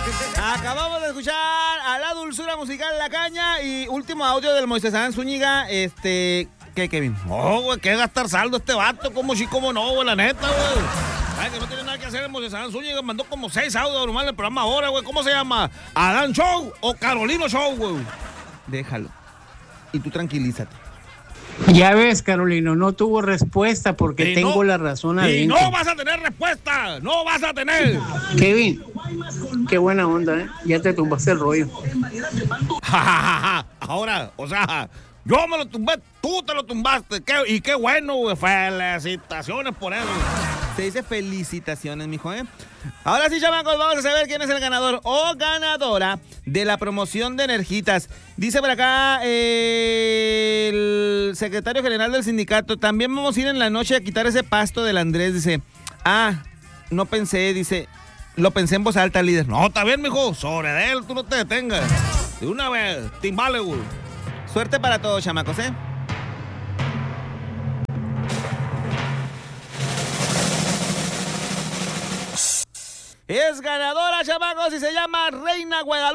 Acabamos de escuchar a la dulzura musical La Caña y último audio del Moisés Adán Zúñiga. ¿Qué, Kevin? Oh, güey, qué gastar saldo este vato, como sí, como no, güey, la neta, güey. Ay, que no tiene nada que hacer el Moisés Adán Zúñiga, mandó como 6 audios normal en el programa ahora, güey. ¿Cómo se llama? ¿Adán Show o Carolino Show, güey? Déjalo. Y tú tranquilízate. Ya ves, Carolino, no tuvo respuesta porque Y tengo no, la razón y adentro. no vas a tener respuesta, no vas a tener. Kevin, qué buena onda, ¿eh? Ya te tumbaste el rollo. Ahora, o sea, yo me lo tumbé, tú te lo tumbaste. Y qué bueno, güey. Felicitaciones por eso. Se dice felicitaciones, mijo, ¿eh? Ahora sí, chamacos, vamos a saber quién es el ganador o ganadora de la promoción de Energitas. Dice por acá el secretario general del sindicato, también vamos a ir en la noche a quitar ese pasto del Andrés. Dice, no pensé, dice, lo pensé en voz alta, líder. No, está bien, mijo, sobre él, tú no te detengas. De una vez, timbale, güey. Suerte para todos, chamacos, ¿eh? Es ganadora, chamacos, y se llama Reina Guadalupe.